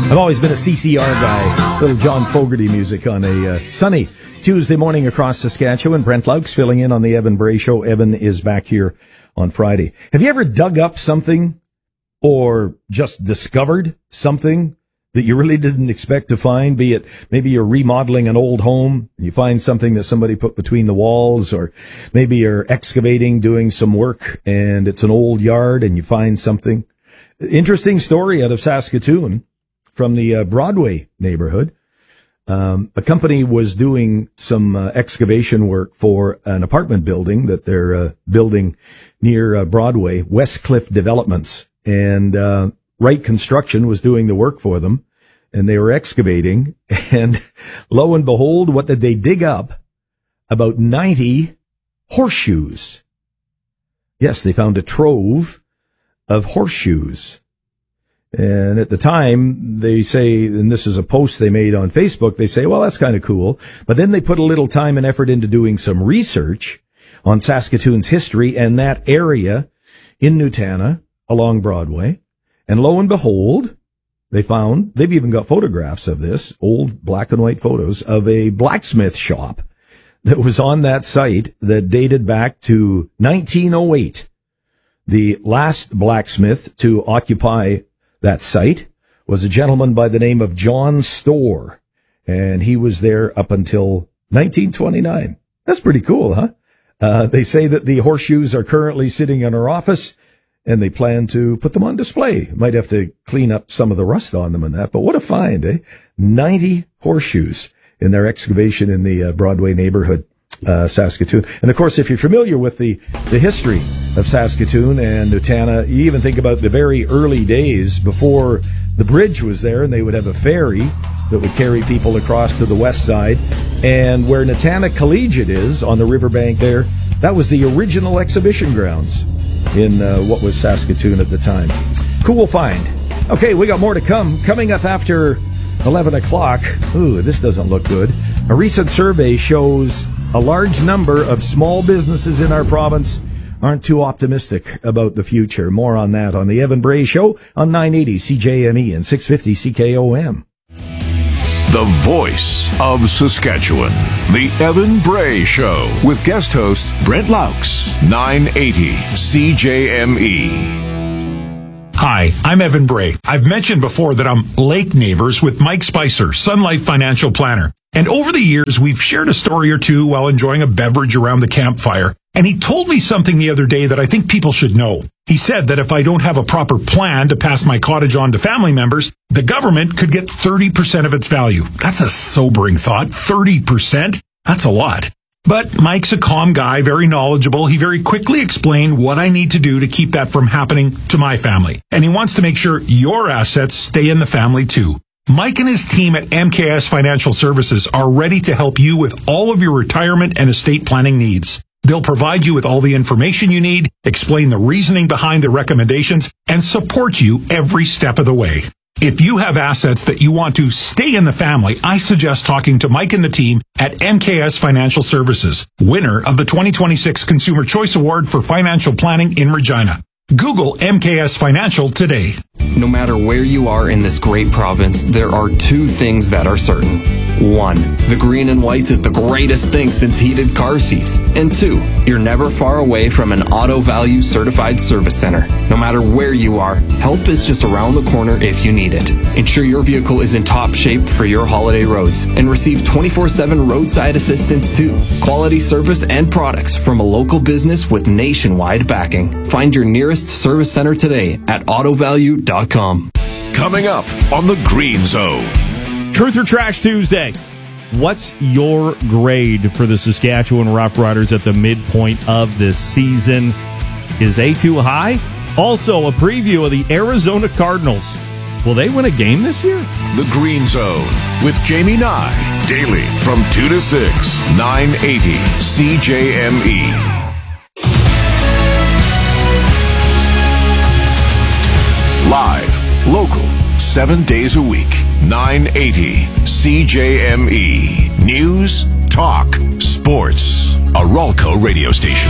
I've always been a CCR guy. Little John Fogerty music on a sunny Tuesday morning across Saskatchewan. Brent Laux filling in on the Evan Bray Show. Evan is back here on Friday. Have you ever dug up something or just discovered something that you really didn't expect to find? Be it maybe you're remodeling an old home and you find something that somebody put between the walls, or maybe you're excavating, doing some work, and it's an old yard and you find something. Interesting story out of Saskatoon from the Broadway neighborhood. A company was doing some excavation work for an apartment building that they're building near Broadway, Westcliff Developments. And Wright Construction was doing the work for them, and they were excavating. And lo and behold, what did they dig up? About 90 horseshoes. Yes, they found a trove of horseshoes. And at the time, they say, and this is a post they made on Facebook, they say, well, that's kind of cool. But then they put a little time and effort into doing some research on Saskatoon's history and that area in Nutana along Broadway. And lo and behold, they've even got photographs of this, old black and white photos of a blacksmith shop that was on that site that dated back to 1908. The last blacksmith to occupy that site was a gentleman by the name of John Storr, and he was there up until 1929. That's pretty cool, huh? They say that the horseshoes are currently sitting in our office, and they plan to put them on display. Might have to clean up some of the rust on them and that, but what a find, eh? 90 horseshoes in their excavation in the Broadway neighborhood, Saskatoon. And of course, if you're familiar with the history of Saskatoon and Nutana, you even think about the very early days before the bridge was there, and they would have a ferry that would carry people across to the west side. And where Nutana Collegiate is on the riverbank there, that was the original exhibition grounds in what was Saskatoon at the time. Cool find. Okay, we got more to come. Coming up after 11 o'clock. Ooh, this doesn't look good. A recent survey shows a large number of small businesses in our province aren't too optimistic about the future. More on that on the Evan Bray Show on 980 CJME and 650 CKOM. The voice of Saskatchewan. The Evan Bray Show with guest host Brent Laux. 980 CJME. Hi, I'm Evan Bray. I've mentioned before that I'm lake neighbors with Mike Spicer, Sun Life Financial Planner. And over the years, we've shared a story or two while enjoying a beverage around the campfire. And he told me something the other day that I think people should know. He said that if I don't have a proper plan to pass my cottage on to family members, the government could get 30% of its value. That's a sobering thought. 30%? That's a lot. But Mike's a calm guy, very knowledgeable. He very quickly explained what I need to do to keep that from happening to my family. And he wants to make sure your assets stay in the family too. Mike and his team at MKS Financial Services are ready to help you with all of your retirement and estate planning needs. They'll provide you with all the information you need, explain the reasoning behind the recommendations, and support you every step of the way. If you have assets that you want to stay in the family, I suggest talking to Mike and the team at MKS Financial Services, winner of the 2026 Consumer Choice Award for Financial Planning in Regina. Google MKS Financial today. No matter where you are in this great province, there are two things that are certain. 1. The green and white is the greatest thing since heated car seats. And 2. You're never far away from an Auto Value certified service center. No matter where you are, help is just around the corner if you need it. Ensure your vehicle is in top shape for your holiday roads and receive 24/7 roadside assistance too. Quality service and products from a local business with nationwide backing. Find your nearest service center today at autovalue.com. Coming up on the Green Zone. Truth or Trash Tuesday. What's your grade for the Saskatchewan Roughriders at the midpoint of this season? Is A too high? Also, a preview of the Arizona Cardinals. Will they win a game this year? The Green Zone with Jamie Nye. Daily from 2 to 6. 980 CJME. Live, local, 7 days a week. 980 CJME. News, talk, sports. A Ralco radio station.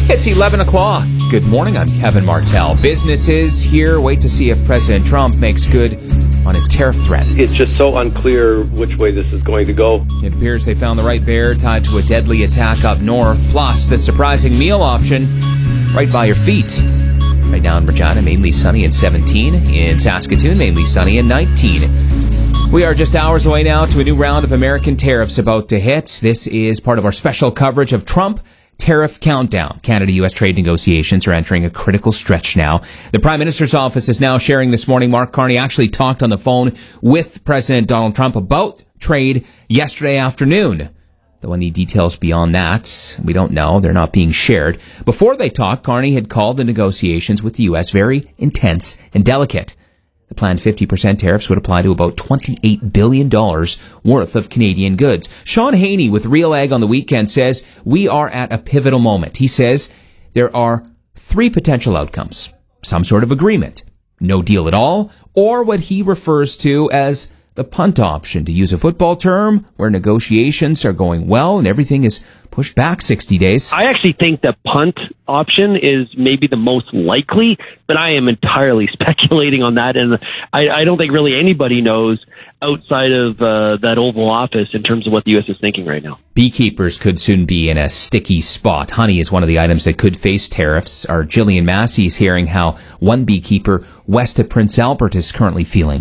It's 11 o'clock. Good morning, I'm Kevin Martell. Businesses here wait to see if President Trump makes good on his tariff threat. It's just so unclear which way this is going to go. It appears they found the right bear tied to a deadly attack up north, plus the surprising meal option right by your feet. Right now in Regina, mainly sunny and 17. In Saskatoon, mainly sunny and 19. We are just hours away now to a new round of American tariffs about to hit. This is part of our special coverage of Trump Tariff Countdown. Canada-U.S. trade negotiations are entering a critical stretch now. The Prime Minister's office is now sharing this morning. Mark Carney actually talked on the phone with President Donald Trump about trade yesterday afternoon. Though any details beyond that, we don't know. They're not being shared. Before they talked, Carney had called the negotiations with the U.S. very intense and delicate. The planned 50% tariffs would apply to about $28 billion worth of Canadian goods. Sean Haney with Real Ag on the weekend says we are at a pivotal moment. He says there are three potential outcomes. Some sort of agreement, no deal at all, or what he refers to as the punt option, to use a football term, where negotiations are going well and everything is pushed back 60 days. I actually think the punt option is maybe the most likely, but I am entirely speculating on that, and I don't think really anybody knows outside of that Oval Office in terms of what the U.S. is thinking right now. Beekeepers could soon be in a sticky spot. Honey is one of the items that could face tariffs. Our Jillian Massey is hearing how one beekeeper west of Prince Albert is currently feeling.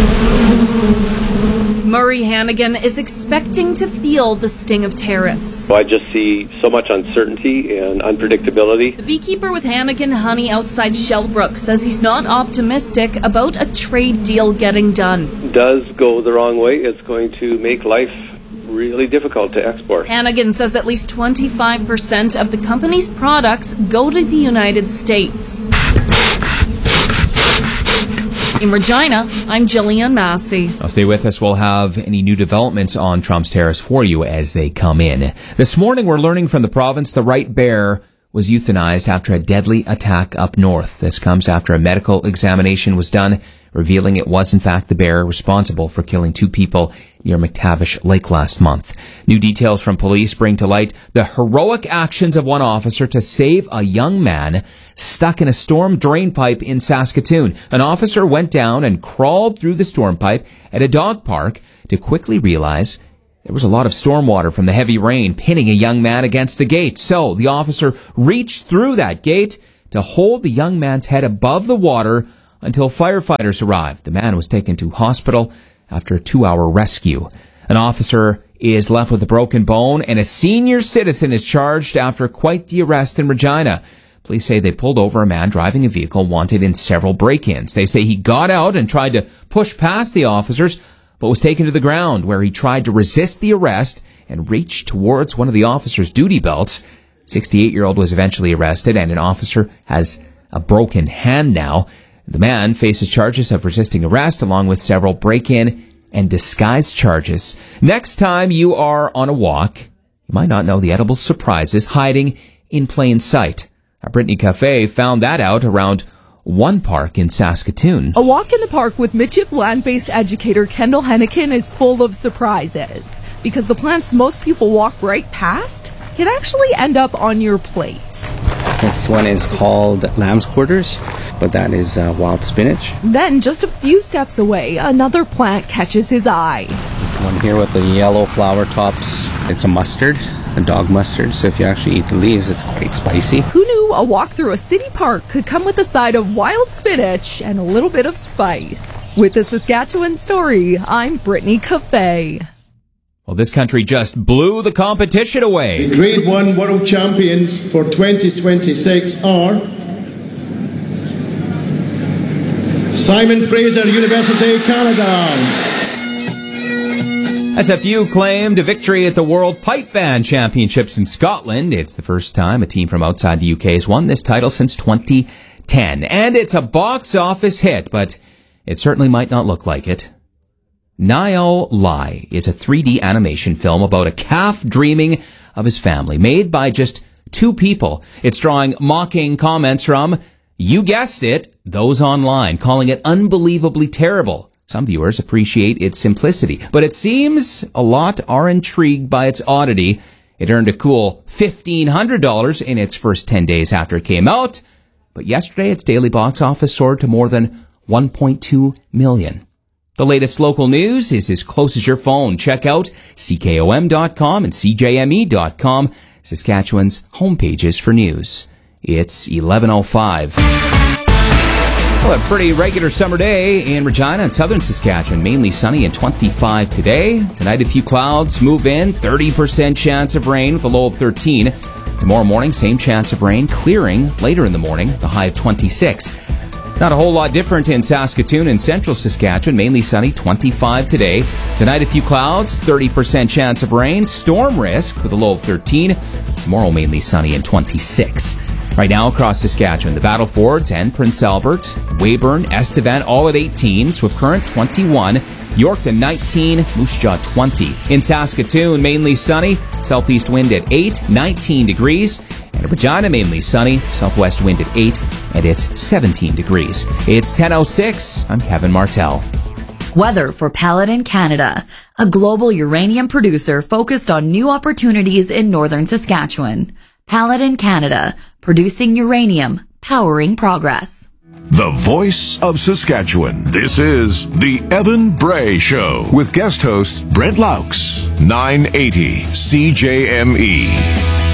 Murray Hannigan is expecting to feel the sting of tariffs. So I just see so much uncertainty and unpredictability. The beekeeper with Hannigan Honey outside Shellbrook says he's not optimistic about a trade deal getting done. Does go the wrong way, it's going to make life really difficult to export. Hannigan says at least 25% of the company's products go to the United States. In Regina, I'm Jillian Massey. Now stay with us. We'll have any new developments on Trump's tariffs for you as they come in. This morning, we're learning from the province the right bear was euthanized after a deadly attack up north. This comes after a medical examination was done, revealing it was in fact the bear responsible for killing two people near McTavish Lake last month. New details from police bring to light the heroic actions of one officer to save a young man stuck in a storm drain pipe in Saskatoon. An officer went down and crawled through the storm pipe at a dog park to quickly realize there was a lot of stormwater from the heavy rain pinning a young man against the gate. So the officer reached through that gate to hold the young man's head above the water until firefighters arrived. The man was taken to hospital after a 2-hour rescue. An officer is left with a broken bone, and a senior citizen is charged after quite the arrest in Regina. Police say they pulled over a man driving a vehicle wanted in several break-ins. They say he got out and tried to push past the officers, but was taken to the ground, where he tried to resist the arrest and reached towards one of the officer's duty belts. 68-year-old was eventually arrested, and an officer has a broken hand now. The man faces charges of resisting arrest, along with several break-in and disguise charges. Next time you are on a walk, you might not know the edible surprises hiding in plain sight. Our Brittany Cafe found that out around one park in Saskatoon. A walk in the park with Mitchip land-based educator Kendall Hennikin is full of surprises, because the plants most people walk right past can actually end up on your plate. This one is called lamb's quarters, but that is wild spinach. Then, just a few steps away, another plant catches his eye. This one here with the yellow flower tops, it's a mustard, a dog mustard, so if you actually eat the leaves, it's quite spicy. Who knew a walk through a city park could come with a side of wild spinach and a little bit of spice? With the Saskatchewan Story, I'm Brittany Cafe. Well, this country just blew the competition away. The Grade 1 World Champions for 2026 are Simon Fraser, University, Canada. SFU claimed a victory at the World Pipe Band Championships in Scotland. It's the first time a team from outside the UK has won this title since 2010. And it's a box office hit, but it certainly might not look like it. Niall Lai is a 3D animation film about a calf dreaming of his family, made by just two people. It's drawing mocking comments from, you guessed it, those online, calling it unbelievably terrible. Some viewers appreciate its simplicity, but it seems a lot are intrigued by its oddity It earned a cool $1,500 in its first 10 days after it came out, but yesterday its daily box office soared to more than $1.2 million. The latest local news is as close as your phone. Check out CKOM.com and CJME.com, Saskatchewan's homepages for news. It's 11:05. Well, a pretty regular summer day in Regina and southern Saskatchewan. Mainly sunny and 25 today. Tonight, a few clouds move in. 30% chance of rain with a low of 13. Tomorrow morning, same chance of rain, clearing later in the morning, the high of 26. Not a whole lot different in Saskatoon and central Saskatchewan. Mainly sunny, 25 today. Tonight, a few clouds, 30% chance of rain, storm risk with a low of 13. Tomorrow, mainly sunny and 26. Right now across Saskatchewan, the Battlefords and Prince Albert, Weyburn, Estevan, all at 18, Swift Current 21, Yorkton 19, Moose Jaw 20. In Saskatoon, mainly sunny, southeast wind at 8, 19 degrees. And Regina, mainly sunny, southwest wind at 8, and it's 17 degrees. It's 10:06. I'm Kevin Martell. Weather for Paladin Canada, a global uranium producer focused on new opportunities in northern Saskatchewan. Paladin Canada, producing uranium, powering progress. The voice of Saskatchewan. This is the Evan Bray Show with guest host Brent Laux, 980 CJME.